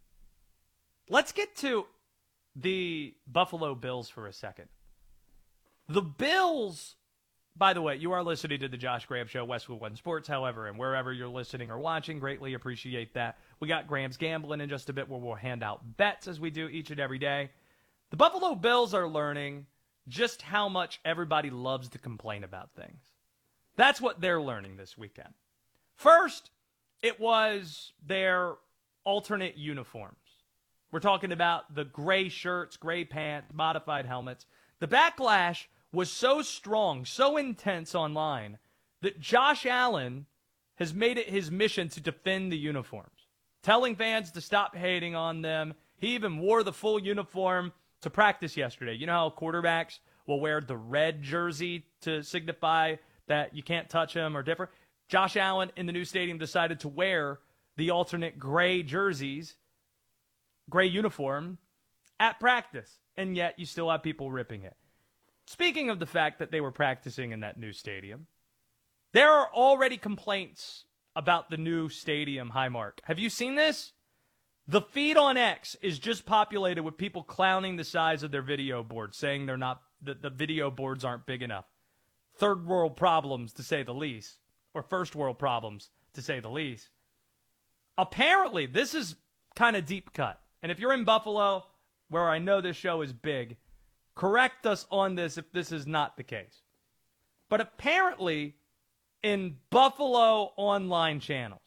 Let's get to the Buffalo Bills for a second. The Bills... By the way, you are listening to the Josh Graham Show, Westwood One Sports, however, and wherever you're listening or watching, greatly appreciate that. We got Graham's Gambling in just a bit where we'll hand out bets as we do each and every day. The Buffalo Bills are learning just how much everybody loves to complain about things. That's what they're learning this weekend. First, it was their alternate uniforms. We're talking about the gray shirts, gray pants, modified helmets. The backlash was so strong, so intense online, that Josh Allen has made it his mission to defend the uniforms, telling fans to stop hating on them. He even wore the full uniform to practice yesterday. You know how quarterbacks will wear the red jersey to signify that you can't touch him or different? Josh Allen in the new stadium decided to wear the alternate gray jerseys, gray uniform, at practice, and yet you still have people ripping it. Speaking of the fact that they were practicing in that new stadium, there are already complaints about the new stadium, Highmark. Have you seen this? The feed on X is just populated with people clowning the size of their video boards, saying the video boards aren't big enough. Third world problems, to say the least, or first world problems, to say the least. Apparently, this is kind of deep cut. And if you're in Buffalo, where I know this show is big, correct us on this if this is not the case. But apparently, in Buffalo online channels,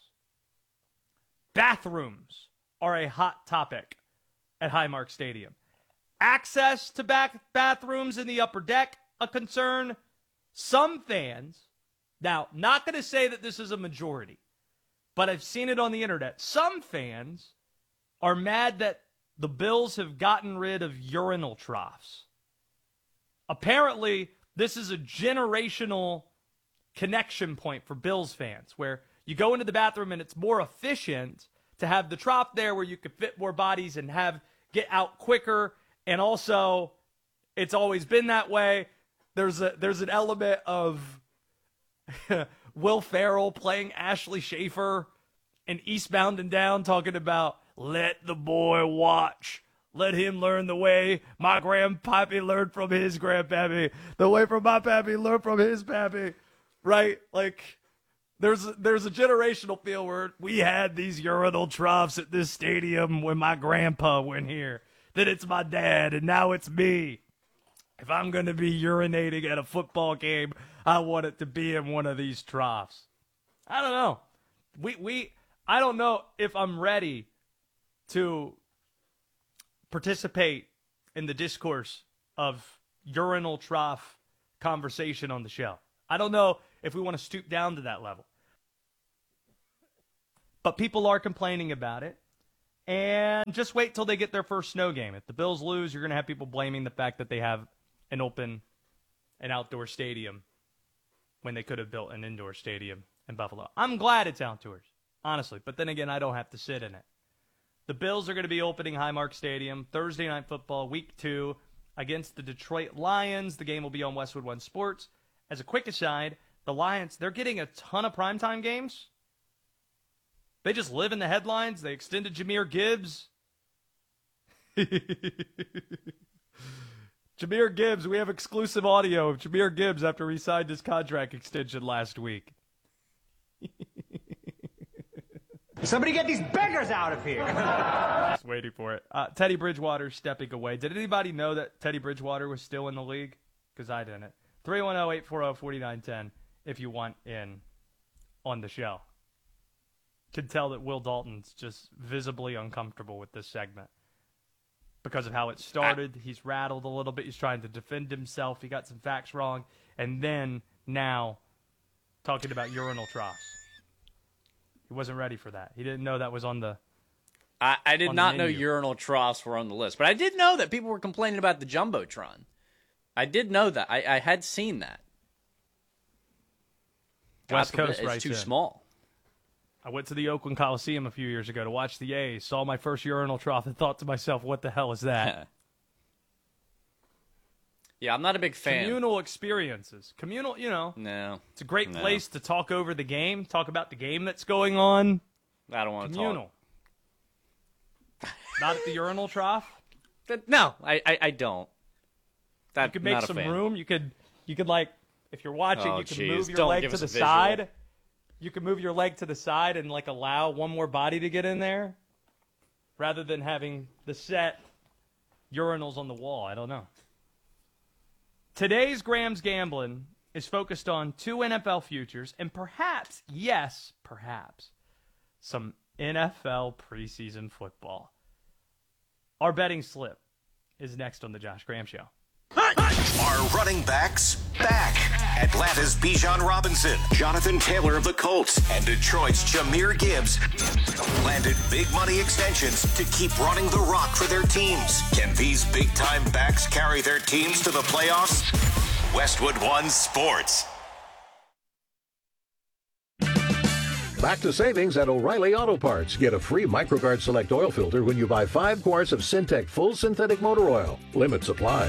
bathrooms are a hot topic at Highmark Stadium. Access to bathrooms in the upper deck, a concern. Some fans, now, not going to say that this is a majority, but I've seen it on the internet. Some fans are mad that the Bills have gotten rid of urinal troughs. Apparently, this is a generational connection point for Bills fans, where you go into the bathroom and it's more efficient to have the trough there where you could fit more bodies and get out quicker. And also, it's always been that way. There's an element of Will Ferrell playing Ashley Schaefer in Eastbound and Down, talking about let the boy watch. Let him learn the way my grandpappy learned from his grandpappy. The way from my pappy learned from his pappy. Right? Like, there's a generational feel where we had these urinal troughs at this stadium when my grandpa went here. Then it's my dad, and now it's me. If I'm going to be urinating at a football game, I want it to be in one of these troughs. I don't know. I don't know if I'm ready to participate in the discourse of urinal trough conversation on the show. I don't know if we want to stoop down to that level. But people are complaining about it. And just wait till they get their first snow game. If the Bills lose, you're going to have people blaming the fact that they have an outdoor stadium when they could have built an indoor stadium in Buffalo. I'm glad it's outdoors, honestly. But then again, I don't have to sit in it. The Bills are going to be opening Highmark Stadium Thursday Night Football, Week 2, against the Detroit Lions. The game will be on Westwood One Sports. As a quick aside, the Lions, they're getting a ton of primetime games. They just live in the headlines. They extended Jahmyr Gibbs. Jahmyr Gibbs, we have exclusive audio of Jahmyr Gibbs after he signed his contract extension last week. Somebody get these beggars out of here. Just waiting for it. Teddy Bridgewater stepping away. Did anybody know that Teddy Bridgewater was still in the league? Because I didn't. 310-840-4910 if you want in on the show. Can tell that Will Dalton's just visibly uncomfortable with this segment because of how it started. He's rattled a little bit. He's trying to defend himself. He got some facts wrong. And then now talking about urinal troughs. He wasn't ready for that. He didn't know that was on the I did not know urinal troughs were on the list. But I did know that people were complaining about the Jumbotron. I did know that. I had seen that. West Coast, right? It's too small. I went to the Oakland Coliseum a few years ago to watch the A's, saw my first urinal trough, and thought to myself, what the hell is that? Yeah, I'm not a big fan. Communal experiences. Communal, No. It's a great place to talk over the game, talk about the game that's going on. I don't want to Communal. Not at the urinal trough? No, I don't. You could make some room. You could like, if you're watching, you can move your Don't leg give to us the a visual. side. You can move your leg to the side and like allow one more body to get in there rather than having the set urinals on the wall. I don't know. Today's Graham's Gambling is focused on 2 NFL futures and perhaps, yes, perhaps, some NFL preseason football. Our betting slip is next on the Josh Graham Show. Are running backs back? Atlanta's Bijan Robinson, Jonathan Taylor of the Colts, and Detroit's Jahmyr Gibbs landed big money extensions to keep running the rock for their teams. Can these big-time backs carry their teams to the playoffs? Westwood One Sports. Back to savings at O'Reilly Auto Parts. Get a free MicroGuard Select oil filter when you buy 5 quarts of Syntec Full Synthetic Motor Oil. Limit supply.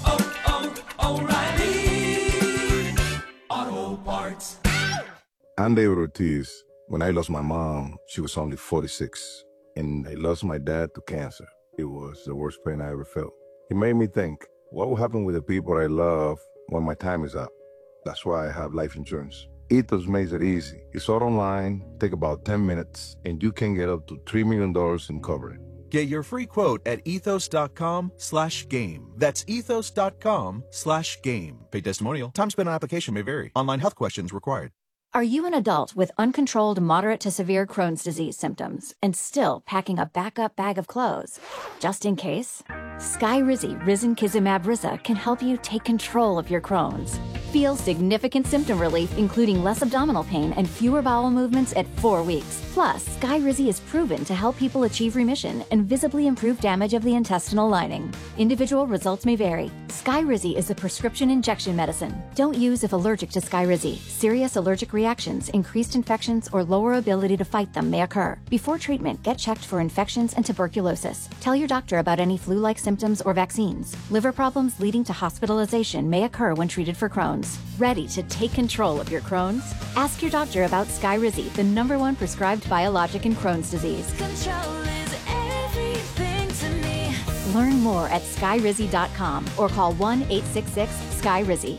O'Reilly Auto Parts. I'm David Ortiz. When I lost my mom, she was only 46. And I lost my dad to cancer. It was the worst pain I ever felt. It made me think, what will happen with the people I love when my time is up? That's why I have life insurance. Ethos makes it easy. It's all online, take about 10 minutes, and you can get up to $3 million in coverage. Get your free quote at ethos.com/game. That's ethos.com/game. Paid testimonial. Time spent on application may vary. Online health questions required. Are you an adult with uncontrolled moderate to severe Crohn's disease symptoms and still packing a backup bag of clothes? Just in case? Skyrizi Risankizumab Riza can help you take control of your Crohn's. Feel significant symptom relief, including less abdominal pain and fewer bowel movements at 4 weeks. Plus, Skyrizi is proven to help people achieve remission and visibly improve damage of the intestinal lining. Individual results may vary. Skyrizi is a prescription injection medicine. Don't use if allergic to Skyrizi. Serious allergic reactions, increased infections, or lower ability to fight them may occur. Before treatment, get checked for infections and tuberculosis. Tell your doctor about any flu-like symptoms or vaccines. Liver problems leading to hospitalization may occur when treated for Crohn's. Ready to take control of your Crohn's? Ask your doctor about Skyrizi, the #1 prescribed biologic in Crohn's disease. Control is everything to me. Learn more at skyrizi.com or call 1-866-SKYRIZI.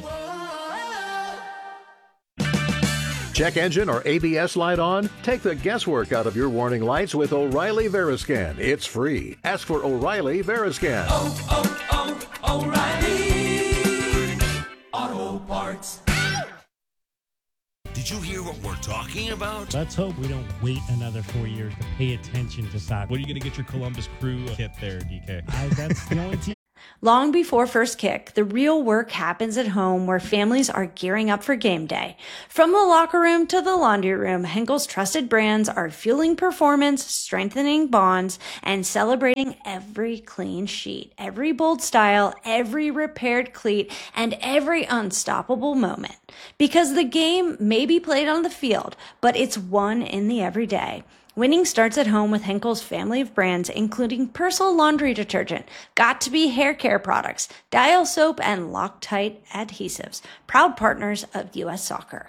Check engine or ABS light on? Take the guesswork out of your warning lights with O'Reilly Veriscan. It's free. Ask for O'Reilly Veriscan. O'Reilly sports. Did you hear what we're talking about? Let's hope we don't wait another 4 years to pay attention to soccer. When are you going to get your Columbus Crew kit there, DK? That's the only team. Long before first kick, the real work happens at home where families are gearing up for game day. From the locker room to the laundry room, Henkel's trusted brands are fueling performance, strengthening bonds, and celebrating every clean sheet, every bold style, every repaired cleat, and every unstoppable moment. Because the game may be played on the field, but it's won in the everyday. Winning starts at home with Henkel's family of brands, including Persil laundry detergent, Got2b hair care products, Dial soap, and Loctite adhesives. Proud partners of U.S. Soccer.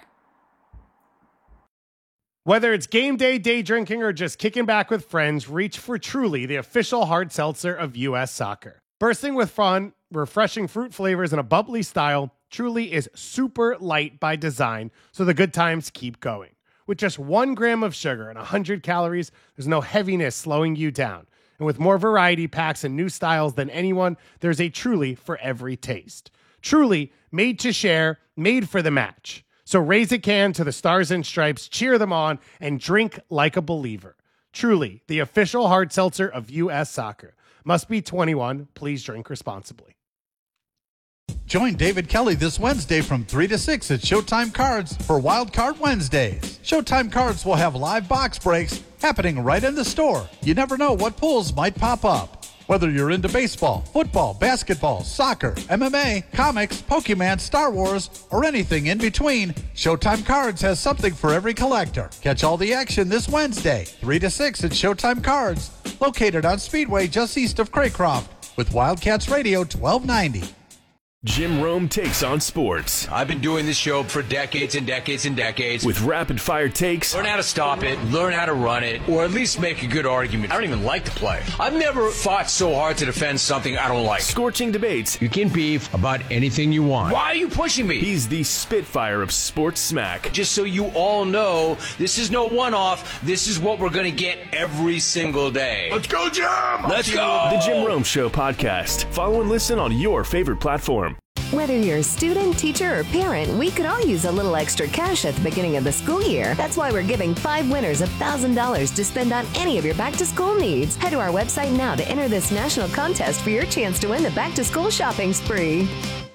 Whether it's game day, day drinking, or just kicking back with friends, reach for Truly, the official hard seltzer of U.S. Soccer. Bursting with fun, refreshing fruit flavors, and a bubbly style, Truly is super light by design, so the good times keep going. With just 1 gram of sugar and 100 calories, there's no heaviness slowing you down. And with more variety packs and new styles than anyone, there's a Truly for every taste. Truly, made to share, made for the match. So raise a can to the Stars and Stripes, cheer them on, and drink like a believer. Truly, the official hard seltzer of U.S. Soccer. Must be 21. Please drink responsibly. Join David Kelly this Wednesday from 3 to 6 at Showtime Cards for Wild Card Wednesdays. Showtime Cards will have live box breaks happening right in the store. You never know what pulls might pop up. Whether you're into baseball, football, basketball, soccer, MMA, comics, Pokemon, Star Wars, or anything in between, Showtime Cards has something for every collector. Catch all the action this Wednesday, 3 to 6 at Showtime Cards, located on Speedway just east of Craycroft, with Wildcats Radio 1290. Jim Rome takes on sports. I've been doing this show for decades and decades and decades. With rapid fire takes. Learn how to stop it, learn how to run it, or at least make a good argument. I don't even like the play. I've never fought so hard to defend something I don't like. Scorching debates. You can beef about anything you want. Why are you pushing me? He's the Spitfire of sports smack. Just so you all know, this is no one-off. This is what we're going to get every single day. Let's go, Jim! Let's go! The Jim Rome Show podcast. Follow and listen on your favorite platform. Whether you're a student, teacher, or parent, we could all use a little extra cash at the beginning of the school year. That's why we're giving 5 winners $1,000 to spend on any of your back-to-school needs. Head to our website now to enter this national contest for your chance to win the back-to-school shopping spree.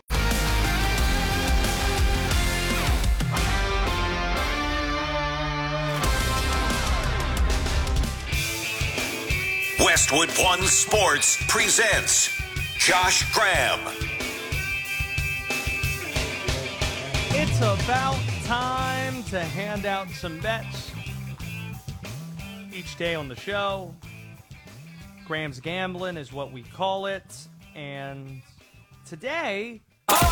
Westwood One Sports presents Josh Graham. It's about time to hand out some bets each day on the show. Graham's Gambling is what we call it. And today...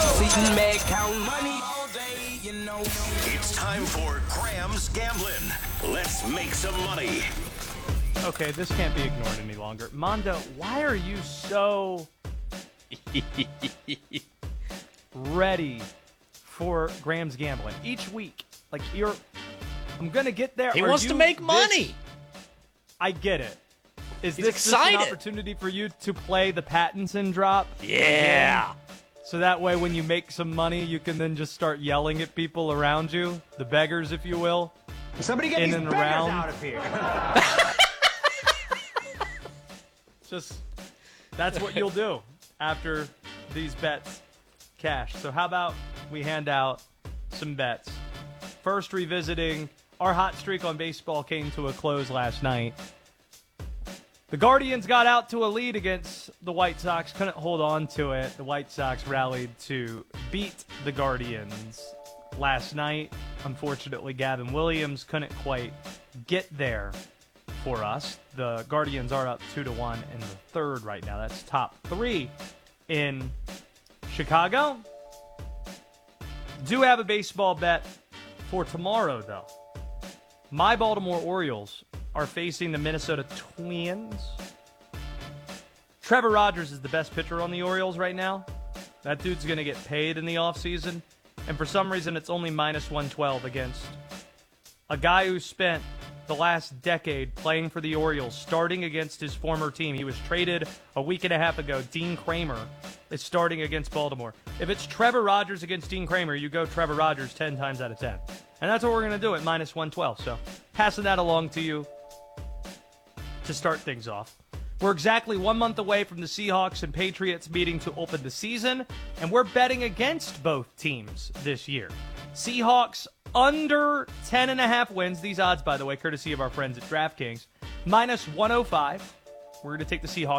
It's time for Graham's Gambling. Let's make some money. Okay, this can't be ignored any longer. Mondo, why are you so ready for Graham's Gambling each week? Like, I'm gonna get there. He wants to make money. I get it. He's this excited. Just an opportunity for you to play the Pattinson drop? Yeah. So that way, when you make some money, you can then just start yelling at people around you, the beggars, if you will. Somebody get in these and beggars around. out of here. Just that's what you'll do after these bets cash. So how about we hand out some bets? First, revisiting our hot streak on baseball came to a close last night. The Guardians got out to a lead against the White Sox, couldn't hold on to it. The White Sox rallied to beat the Guardians last night. Unfortunately, Gavin Williams couldn't quite get there for us. The Guardians are up 2-1 in the third right now. That's top 3 in Chicago. Do have a baseball bet for tomorrow, though. My Baltimore Orioles are facing the Minnesota Twins. Trevor Rogers is the best pitcher on the Orioles right now. That dude's going to get paid in the offseason. And for some reason, it's only minus 112 against a guy who spent the last decade playing for the Orioles, starting against his former team. He was traded a week and a half ago. Dean Kramer is starting against Baltimore. If it's Trevor Rogers against Dean Kramer, you go Trevor Rogers 10 times out of 10. And that's what we're going to do at minus 112. So passing that along to you to start things off. We're exactly 1 month away from the Seahawks and Patriots meeting to open the season, and we're betting against both teams this year. Seahawks under 10.5 wins. These odds, by the way, courtesy of our friends at DraftKings. Minus 105. We're going to take the Seahawks